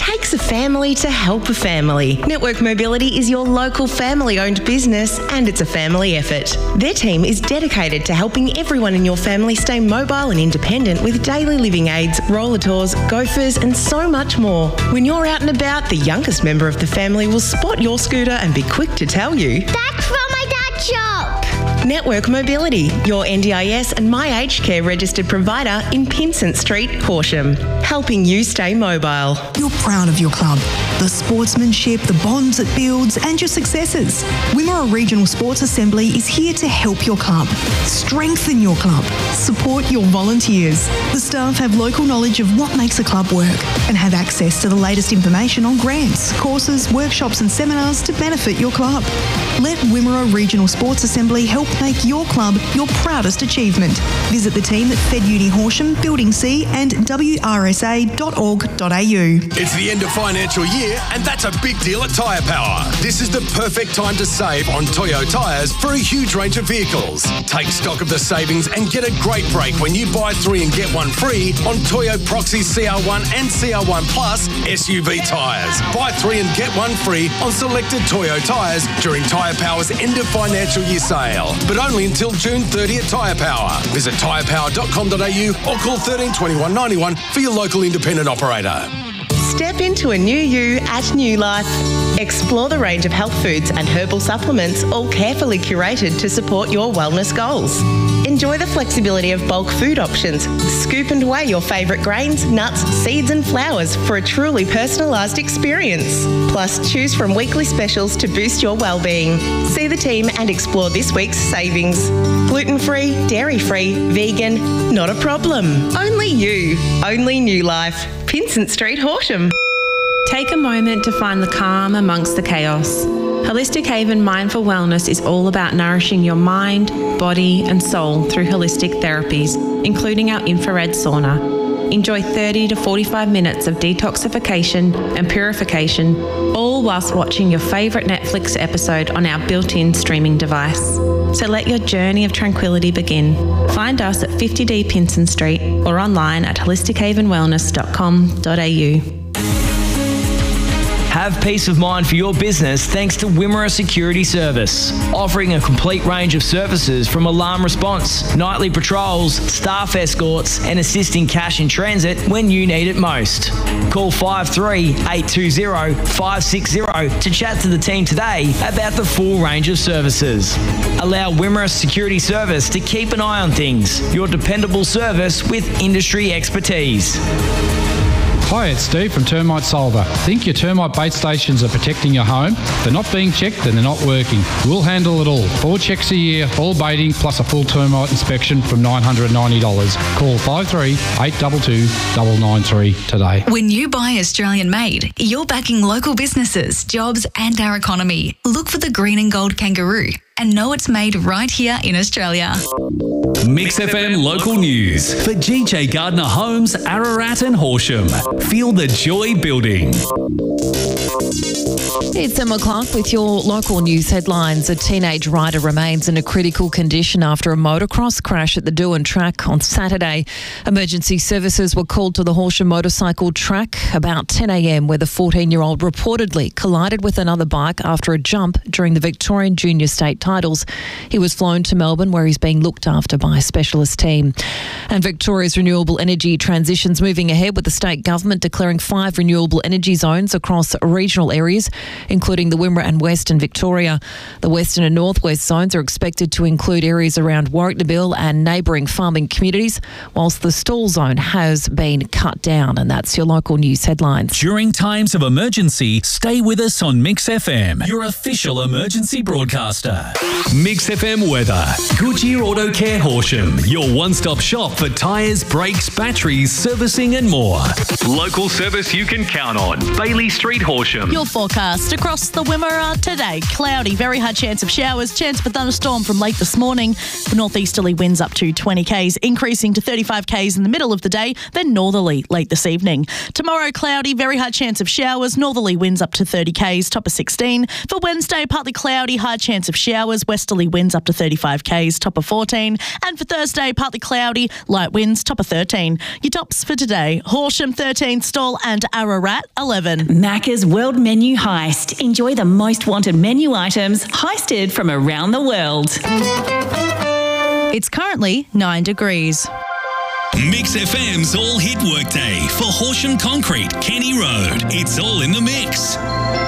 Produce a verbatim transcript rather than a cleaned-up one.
takes a family to help a family. Network Mobility is your local family-owned business and it's a family effort. Their team is dedicated to helping everyone in your family stay mobile and independent with daily living aids, roller tours, gophers and so much more. When you're out and about, the youngest member of the family will spot your scooter and be quick to tell you, "That's from my dad's shop." Network Mobility, your N D I S and My Aged Care registered provider in Pinsent Street, Horsham, helping you stay mobile. You're proud of your club, the sportsmanship, the bonds it builds and your successes. Wimmera Regional Sports Assembly is here to help your club, strengthen your club, support your volunteers. The staff have local knowledge of what makes a club work and have access to the latest information on grants, courses, workshops and seminars to benefit your club. Let Wimmera Regional Sports Assembly help make your club your proudest achievement. Visit the team at Fed Uni Horsham, Building C and w r s a dot org dot a u. It's the end of financial year and that's a big deal at Tyre Power. This is the perfect time to save on Toyo tyres for a huge range of vehicles. Take stock of the savings and get a great break when you buy three and get one free on Toyo Proxy C R one and C R one Plus S U V tyres. Buy three and get one free on selected Toyo tyres during Tyre Power's end of financial year sale, but only until June thirtieth at Tyre Power. Visit tyre power dot com dot a u or call thirteen twenty-one ninety-one for your local independent operator. Step into a new you at New Life. Explore the range of health foods and herbal supplements, all carefully curated to support your wellness goals. Enjoy the flexibility of bulk food options. Scoop and weigh your favourite grains, nuts, seeds and flowers for a truly personalised experience. Plus, choose from weekly specials to boost your well-being. See the team and explore this week's savings. Gluten-free, dairy-free, vegan, not a problem. Only you. Only New Life. Pinsent Street, Horsham. Take a moment to find the calm amongst the chaos. Holistic Haven Mindful Wellness is all about nourishing your mind, body and soul through holistic therapies, including our infrared sauna. Enjoy thirty to forty-five minutes of detoxification and purification, all whilst watching your favourite Netflix episode on our built-in streaming device. So let your journey of tranquility begin. Find us at fifty D Pinsent Street or online at holistic haven wellness dot com dot a u. Have peace of mind for your business thanks to Wimmera Security Service, offering a complete range of services from alarm response, nightly patrols, staff escorts and assisting cash in transit when you need it most. Call five three eight two zero five six zero to chat to the team today about the full range of services. Allow Wimmera Security Service to keep an eye on things, your dependable service with industry expertise. Hi, it's Steve from Termite Solver. Think your termite bait stations are protecting your home? If they're not being checked, then they're not working. We'll handle it all. Four checks a year, all baiting, plus a full termite inspection from nine hundred ninety dollars. Call five three eight two two nine nine three today. When you buy Australian made, you're backing local businesses, jobs and our economy. Look for the green and gold kangaroo and know it's made right here in Australia. Mix F M local news for G J Gardner Homes, Ararat and Horsham. Feel the joy building. It's Emma Clark with your local news headlines. A teenage rider remains in a critical condition after a motocross crash at the Doohan track on Saturday. Emergency services were called to the Horsham motorcycle track about ten a m where the fourteen-year-old reportedly collided with another bike after a jump during the Victorian Junior State Titles. He was flown to Melbourne where he's being looked after by a specialist team. And Victoria's renewable energy transition's moving ahead with the state government declaring five renewable energy zones across regional areas, including the Wimmera and Western Victoria. The Western and Northwest zones are expected to include areas around Warwick-Nabil and neighbouring farming communities, whilst the Stawell zone has been cut down. And that's your local news headlines. During times of emergency, stay with us on Mix F M, your official emergency broadcaster. Mix F M weather. Goodyear Auto Care Horsham, your one-stop shop for tyres, brakes, batteries, servicing and more. Local service you can count on. Bailey Street, Horsham. Your forecast across the Wimmera today. Cloudy, very high chance of showers, chance of a thunderstorm from late this morning. The northeasterly winds up to twenty kays, increasing to thirty-five kays in the middle of the day, then northerly late this evening. Tomorrow, cloudy, very high chance of showers, northerly winds up to thirty kays, top of sixteen. For Wednesday, partly cloudy, high chance of showers, westerly winds up to thirty-five kays, top of fourteen. And for Thursday, partly cloudy, light winds, top of thirteen. Your tops for today, Horsham thirteen, Stawell and Ararat eleven. Macca's World Menu Heist. Enjoy the most wanted menu items heisted from around the world. It's currently nine degrees. Mix F M's All Hit Workday for Horsham Concrete, Kenny Road. It's all in the mix.